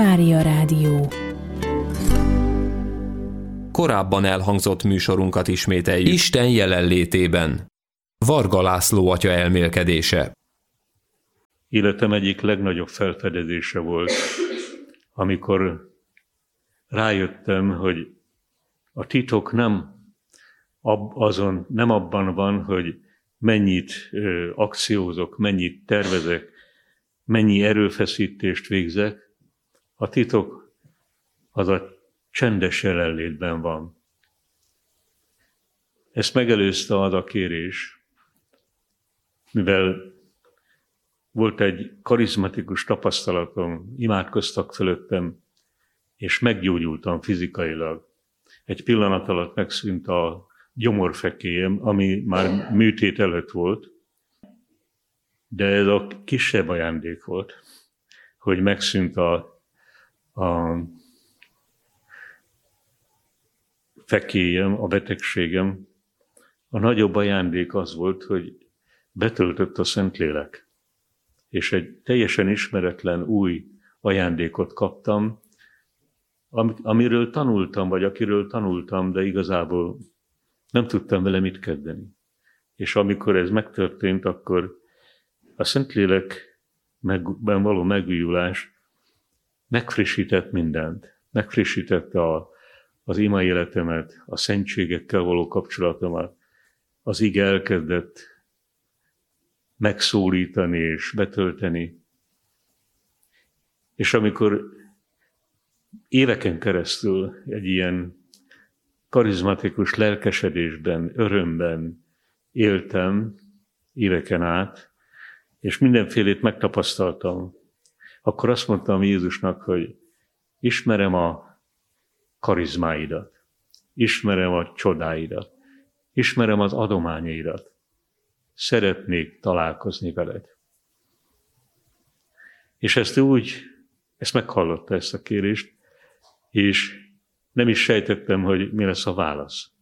Mária Rádió. Korábban elhangzott műsorunkat ismételjük. Isten jelenlétében. Varga László atya elmélkedése. Életem egyik legnagyobb felfedezése volt, amikor rájöttem, hogy a titok nem abban van, hogy mennyit akciózok, mennyit tervezek, mennyi erőfeszítést végzek. A titok az a csendes jelenlétben van. Ezt megelőzte az a kérés, mivel volt egy karizmatikus tapasztalatom, imádkoztak fölöttem, és meggyógyultam fizikailag. Egy pillanat alatt megszűnt a gyomorfekélyem, ami már műtét előtt volt, de ez a kisebb ajándék volt, hogy megszűnt a fekélyem, a betegségem. A nagyobb ajándék az volt, hogy betöltött a Szentlélek, és egy teljesen ismeretlen új ajándékot kaptam, amiről tanultam, vagy akiről tanultam, de igazából nem tudtam vele mit kezdeni. És amikor ez megtörtént, akkor a Szentlélekben való megújulás megfrissített mindent. Megfrissítette az ima életemet, a szentségekkel való kapcsolatomat. Az ige elkezdett megszólítani és betölteni. És amikor éveken keresztül egy ilyen karizmatikus lelkesedésben, örömben éltem, éveken át, és mindenfélét megtapasztaltam, akkor azt mondtam Jézusnak, hogy ismerem a karizmáidat, ismerem a csodáidat, ismerem az adományaidat, szeretnék találkozni veled. És ezt meghallotta, ezt a kérést, és nem is sejtettem, hogy mi lesz a válasz.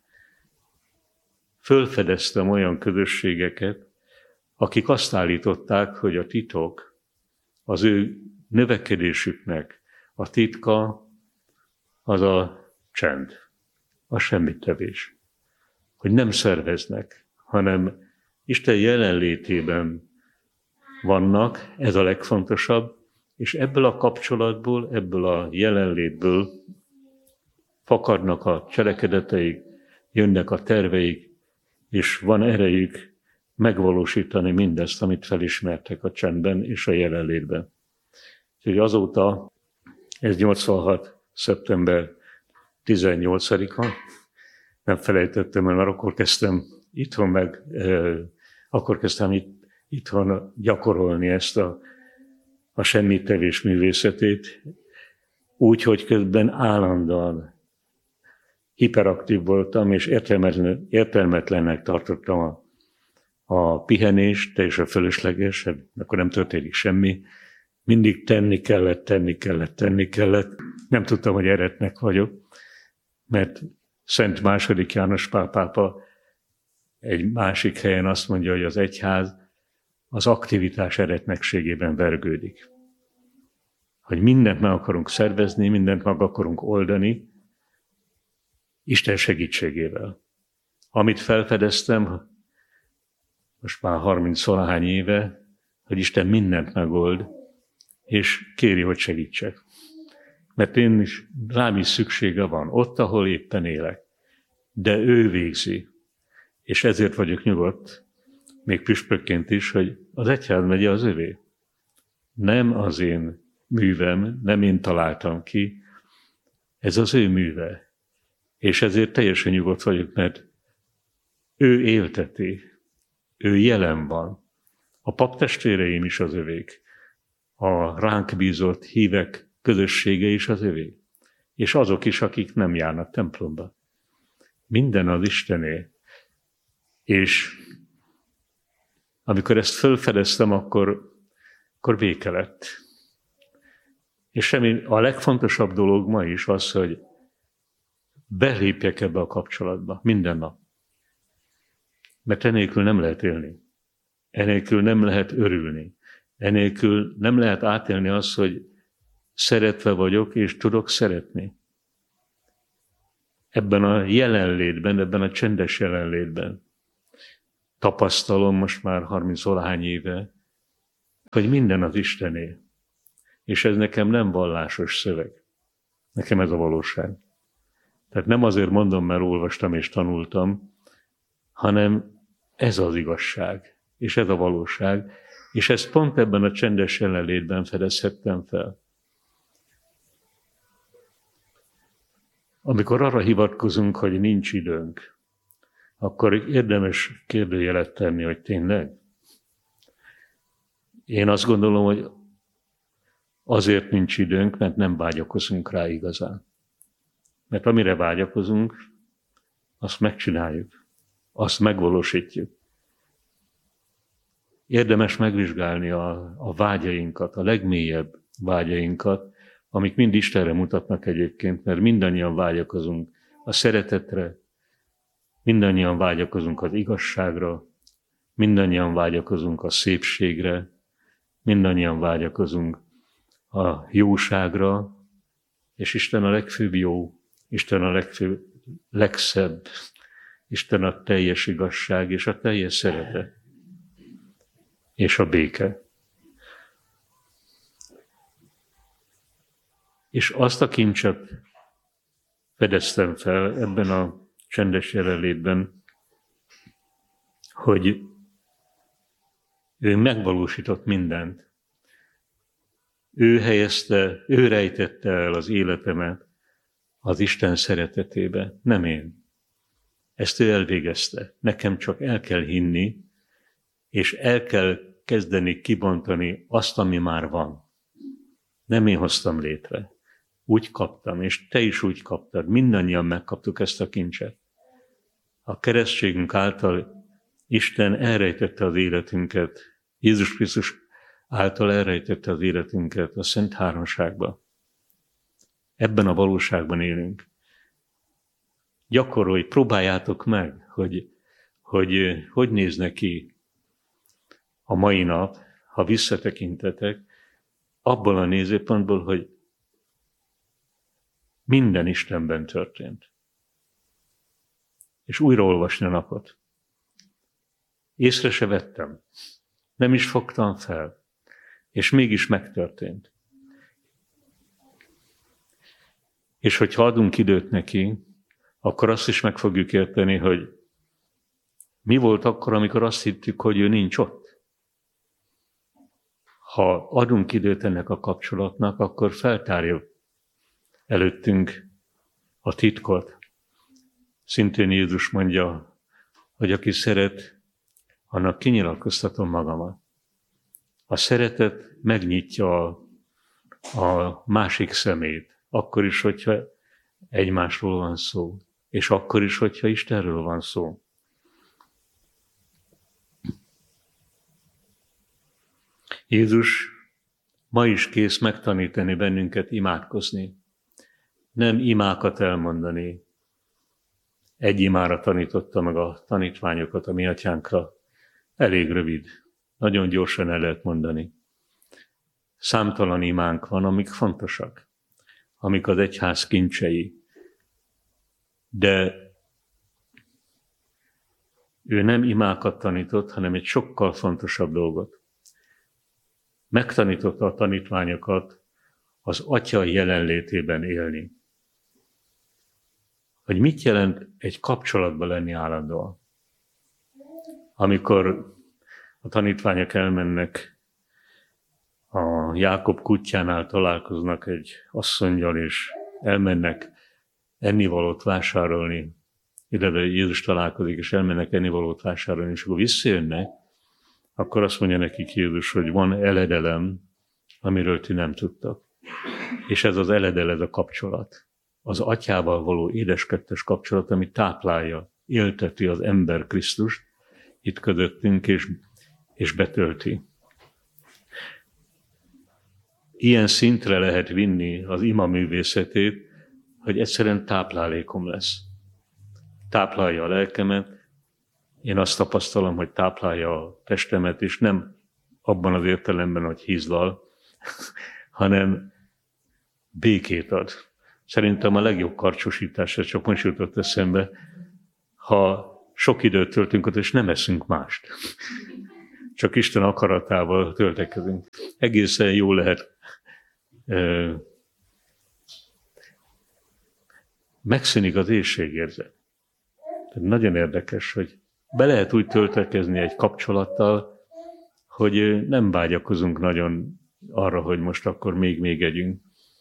Fölfedeztem olyan közösségeket, akik azt állították, hogy a titok, az ő növekedésüknek a titka az a csend, a semmittevés. Hogy nem szerveznek, hanem Isten jelenlétében vannak, ez a legfontosabb, és ebből a kapcsolatból, ebből a jelenlétből fakadnak a cselekedeteik, jönnek a terveik, és van erejük megvalósítani mindezt, amit felismertek a csendben és a jelenlétben. Úgyhogy azóta, ez 86. szeptember 18-a, nem felejtettem el, mert akkor kezdtem itthon gyakorolni ezt a semmittevés művészetét, úgy, hogy közben állandóan hiperaktív voltam, és értelmetlennek tartottam a pihenést, teljesen fölösleges, akkor nem történik semmi. Mindig tenni kellett. Nem tudtam, hogy eretnek vagyok, mert Szent II. János Pál pápa egy másik helyen azt mondja, hogy az egyház az aktivitás eretnekségében vergődik. Hogy mindent meg akarunk szervezni, mindent meg akarunk oldani, Isten segítségével. Amit felfedeztem, most már 30-valahány éve, hogy Isten mindent megold, és kéri, hogy segítsek. Mert rám is szüksége van, ott, ahol éppen élek. De ő végzi. És ezért vagyok nyugodt, még püspökként is, hogy az egyházmegye az övé. Nem az én művem, nem én találtam ki, ez az ő műve. És ezért teljesen nyugodt vagyok, mert ő élteti, ő jelen van. A paptestvéreim is az övék, a ránk bízott hívek közössége is az övé, és azok is, akik nem járnak templomba. Minden az Istené. És amikor ezt felfedeztem, akkor béke lett. És a legfontosabb dolog ma is az, hogy belépjek ebbe a kapcsolatba minden nap. Mert enélkül nem lehet élni. Enélkül nem lehet örülni. Enélkül nem lehet átélni azt, hogy szeretve vagyok, és tudok szeretni. Ebben a jelenlétben, ebben a csendes jelenlétben tapasztalom most már 30-valahány éve, hogy minden az Istené. És ez nekem nem vallásos szöveg. Nekem ez a valóság. Tehát nem azért mondom, mert olvastam és tanultam, hanem ez az igazság, és ez a valóság, és ezt pont ebben a csendes jelenlétben fedezhettem fel. Amikor arra hivatkozunk, hogy nincs időnk, akkor érdemes kérdőjelet tenni, hogy tényleg. Én azt gondolom, hogy azért nincs időnk, mert nem vágyakozunk rá igazán. Mert amire vágyakozunk, azt megcsináljuk, azt megvalósítjuk. Érdemes megvizsgálni a vágyainkat, a legmélyebb vágyainkat, amik mind Istenre mutatnak egyébként, mert mindannyian vágyakozunk a szeretetre, mindannyian vágyakozunk az igazságra, mindannyian vágyakozunk a szépségre, mindannyian vágyakozunk a jóságra, és Isten a legfőbb jó, Isten a legszebb, Isten a teljes igazság és a teljes szeretet, és a béke. És azt a kincset fedeztem fel ebben a csendes jelenlétben, hogy ő megvalósított mindent. Ő rejtette el az életemet az Isten szeretetébe, nem én. Ezt ő elvégezte. Nekem csak el kell hinni, és el kell kezdeni kibontani azt, ami már van. Nem én hoztam létre. Úgy kaptam, és te is úgy kaptad. Mindannyian megkaptuk ezt a kincset. A keresztségünk által Isten elrejtette az életünket. Jézus Krisztus által elrejtette az életünket a Szent Háromságba. Ebben a valóságban élünk. Gyakorolj, próbáljátok meg, hogy néz neki a mai nap, ha visszatekintetek, abból a nézőpontból, hogy minden Istenben történt. És újra olvasni a napot. Észre se vettem. Nem is fogtam fel. És mégis megtörtént. És hogyha adunk időt neki, akkor azt is meg fogjuk érteni, hogy mi volt akkor, amikor azt hittük, hogy ő nincs ott. Ha adunk időt ennek a kapcsolatnak, akkor feltárja előttünk a titkot. Szintén Jézus mondja, hogy aki szeret, annak kinyilatkoztatom magamat. A szeretet megnyitja a másik szemét, akkor is, hogyha egymásról van szó, és akkor is, hogyha Istenről van szó. Jézus ma is kész megtanítani bennünket imádkozni. Nem imákat elmondani. Egy imára tanította meg a tanítványokat a mi atyánkra. Elég rövid. Nagyon gyorsan el lehet mondani. Számtalan imánk van, amik fontosak. Amik az egyház kincsei. De ő nem imákat tanított, hanem egy sokkal fontosabb dolgot. Megtanította a tanítványokat az Atya jelenlétében élni. Hogy mit jelent egy kapcsolatban lenni állandóan. Amikor a tanítványok elmennek, a Jákob kutyánál találkoznak egy asszonnyal, és elmennek ennivalót vásárolni. Ide Jézus találkozik, és elmennek ennivalót vásárolni, és akkor visszajönnek, akkor azt mondja nekik Jézus, hogy van eledelem, amiről ti nem tudtak. És ez az eledel, ez a kapcsolat. Az Atyával való édeskettes kapcsolat, ami táplálja, élteti az ember Krisztust itt közöttünk, és betölti. Ilyen szintre lehet vinni az ima művészetét, hogy egyszerűen táplálékom lesz. Táplálja a lelkemet, én azt tapasztalom, hogy táplálja a testemet, és nem abban az értelemben, hogy hízlal, hanem békét ad. Szerintem a legjobb karcsosítás, ez csak most jutott eszembe, ha sok időt töltünk ott, és nem eszünk mást. Csak Isten akaratával töltekezünk. Egészen jól lehet megszűnik az éhségérzet. Nagyon érdekes, hogy be lehet úgy töltekezni egy kapcsolattal, hogy nem vágyakozunk nagyon arra, hogy most akkor még együnk.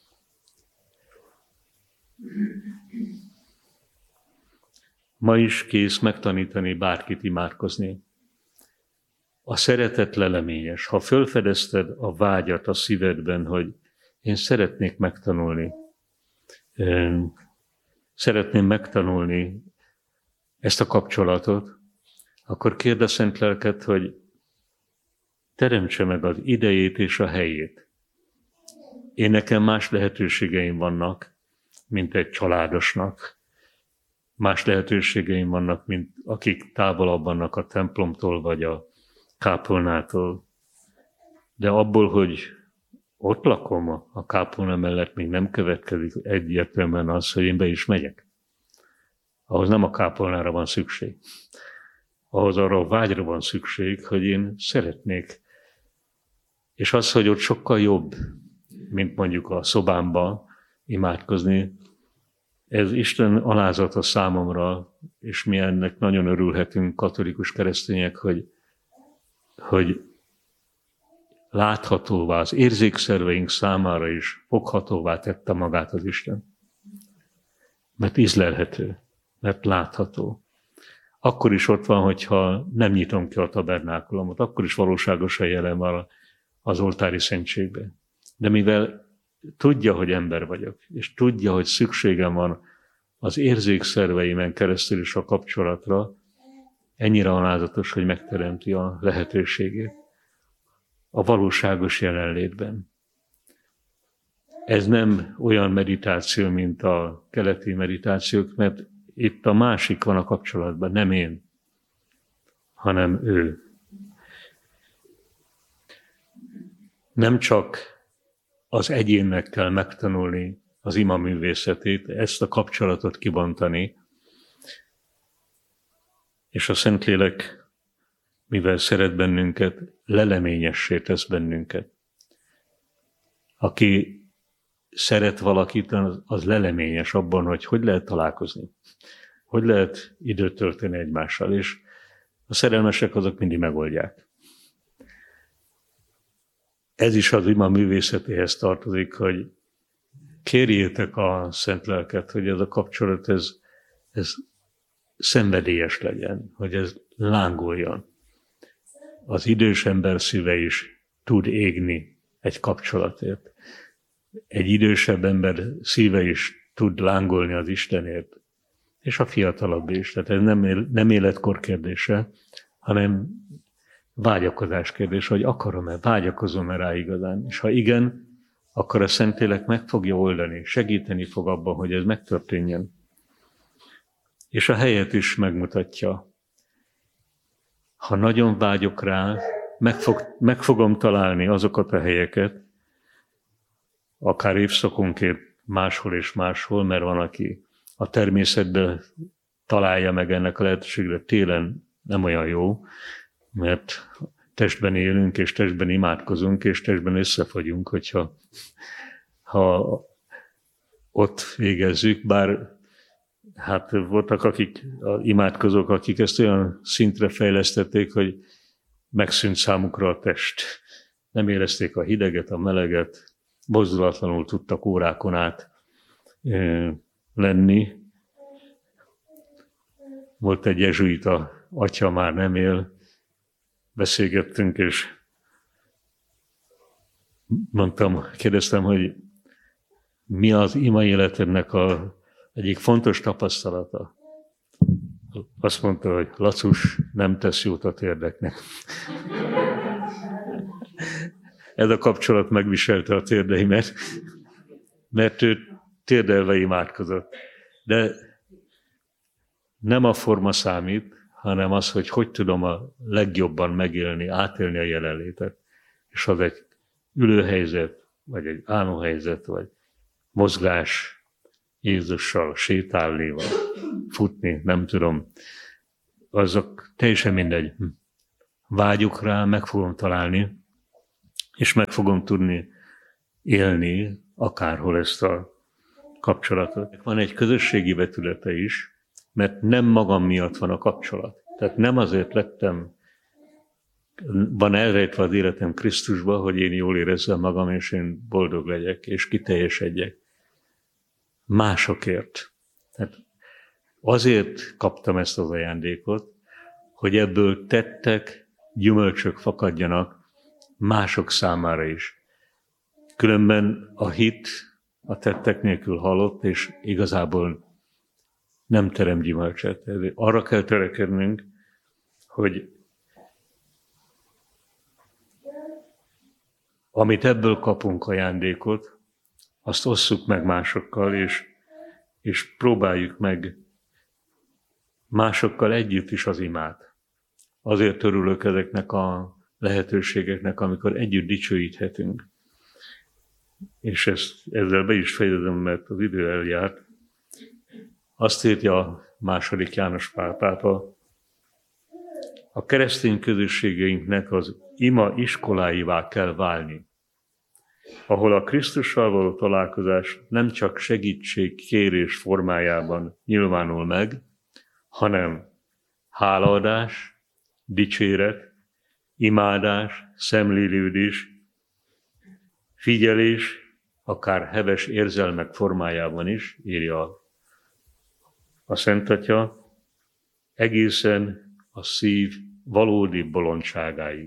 Ma is kész megtanítani bárkit imádkozni. A szeretet leleményes. Ha fölfedezted a vágyat a szívedben, hogy én szeretnék megtanulni, szeretném megtanulni ezt a kapcsolatot, akkor kérd a Szent Lelket, hogy teremtse meg az idejét és a helyét. Én nekem más lehetőségeim vannak, mint egy családosnak. Más lehetőségeim vannak, mint akik távolabb vannak a templomtól vagy a kápolnától. De abból, hogy ott lakom a kápolna mellett, még nem következik egyértelműen az, hogy én be is megyek. Ahhoz nem a kápolnára van szükség. Ahhoz arra a vágyra van szükség, hogy én szeretnék. És az, hogy ott sokkal jobb, mint mondjuk a szobámban imádkozni, ez Isten alázata számomra, és mi ennek nagyon örülhetünk, katolikus keresztények, hogy láthatóvá, az érzékszerveink számára is foghatóvá tette magát az Isten. Mert ízlelhető, mert látható. Akkor is ott van, hogyha nem nyitom ki a tabernákulumot, akkor is valóságosan jelen van az oltári szentségben. De mivel tudja, hogy ember vagyok, és tudja, hogy szükségem van az érzékszerveimen keresztül is a kapcsolatra, ennyire alázatos, hogy megteremti a lehetőségét a valóságos jelenlétben. Ez nem olyan meditáció, mint a keleti meditációk, mert itt a másik van a kapcsolatban, nem én, hanem ő. Nem csak az egyénnek kell megtanulni az ima művészetét, ezt a kapcsolatot kibontani, és a Szentlélek, mivel szeret bennünket, leleményessé tesz bennünket. Aki szeret valakit, az leleményes abban, hogy lehet találkozni, hogy lehet időt tölteni egymással, és a szerelmesek azok mindig megoldják. Ez is az ima művészetéhez tartozik, hogy kérjétek a Szent Lelket, hogy ez a kapcsolat, ez szenvedélyes legyen, hogy ez lángoljon. Az idős ember szíve is tud égni egy kapcsolatért. Egy idősebb ember szíve is tud lángolni az Istenért, és a fiatalabb is. Tehát ez nem életkor kérdése, hanem vágyakozás kérdés, hogy akarom-e, vágyakozom-e rá igazán. És ha igen, akkor a Szentlélek meg fogja oldani, segíteni fog abban, hogy ez megtörténjen. És a helyet is megmutatja. Ha nagyon vágyok rá, meg fogom találni azokat a helyeket, akár évszakonként máshol és máshol, mert van, aki a természetben találja meg ennek a lehetőségre, télen nem olyan jó, mert testben élünk, és testben imádkozunk, és testben összefagyunk, hogyha ott végezzük, bár hát voltak imádkozók, akik ezt olyan szintre fejlesztették, hogy megszűnt számukra a test. Nem érezték a hideget, a meleget, mozdulatlanul tudtak órákon át lenni. Volt egy jezsuita atya, már nem él, beszélgettünk, és kérdeztem, hogy mi az ima életemnek egyik fontos tapasztalata. Azt mondta, hogy Lacus, nem tesz jót a térdeknek. Ez a kapcsolat megviselte a térdeimet, mert ő térdelve imádkozott. De nem a forma számít, hanem az, hogy tudom a legjobban megélni, átélni a jelenlétet. És az egy ülőhelyzet, vagy egy állóhelyzet, vagy mozgás Jézussal, sétálni, vagy futni, nem tudom, azok teljesen mindegy. Vágyok rá, meg fogom találni, és meg fogom tudni élni akárhol ezt a kapcsolatot. Van egy közösségi vetülete is, mert nem magam miatt van a kapcsolat. Tehát nem azért van elrejtve az életem Krisztusba, hogy én jól érezzem magam, és én boldog legyek, és kiteljesedjek. Másokért. Tehát azért kaptam ezt az ajándékot, hogy ebből tettek, gyümölcsök fakadjanak mások számára is. Különben a hit a tettek nélkül halott, és igazából nem terem gyümölcset. Arra kell törekednünk, hogy amit ebből kapunk ajándékot, azt osszuk meg másokkal, és próbáljuk meg másokkal együtt is az imát. Azért örülök ezeknek a lehetőségeknek, amikor együtt dicsőíthetünk. És ezzel be is fejezem, mert az idő eljárt. Azt írja a II. János Pál pápa, a keresztény közösségeinknek az ima iskoláivá kell válni, ahol a Krisztussal való találkozás nem csak segítségkérés formájában nyilvánul meg, hanem hálaadás, dicséret, imádás, szemlélődés, figyelés, akár heves érzelmek formájában is, írja a Szent Atya, egészen a szív valódi bolondságáig.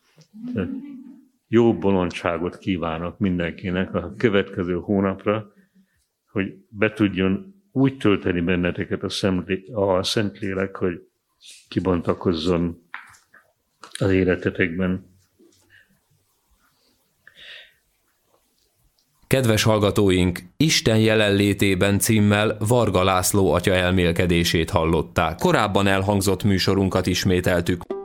Jó bolondságot kívánok mindenkinek a következő hónapra, hogy be tudjon úgy tölteni benneteket a Szentlélek, hogy kibontakozzon az életetekben. Kedves hallgatóink, Isten jelenlétében címmel Varga László atya elmélkedését hallották. Korábban elhangzott műsorunkat ismételtük.